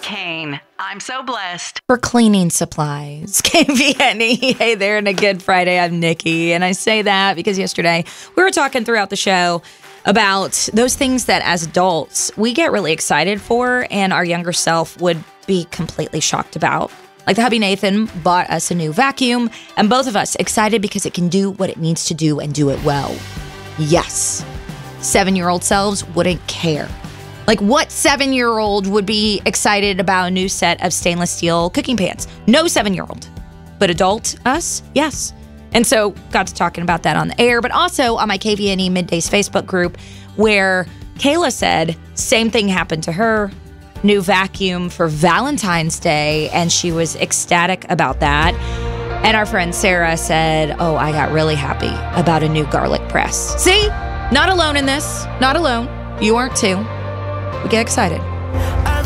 Kane. I'm so blessed. For cleaning supplies. KVNE. Hey there, and a good Friday. I'm Nikki, and I say that because yesterday we were talking throughout the show about those things that as adults we get really excited for and our younger self would be completely shocked about. Like the hubby Nathan bought us a new vacuum, and both of us excited because it can do what it needs to do and do it well. Yes, 7-year-old selves wouldn't care. Like, what 7-year-old would be excited about a new set of stainless steel cooking pans? No 7-year-old. But adult us, yes. And so got to talking about that on the air, but also on my KVNE Middays Facebook group where Kayla said same thing happened to her, new vacuum for Valentine's Day, and she was ecstatic about that. And our friend Sarah said, oh, I got really happy about a new garlic press. See? Not alone in this. Not alone. You aren't too. We get excited.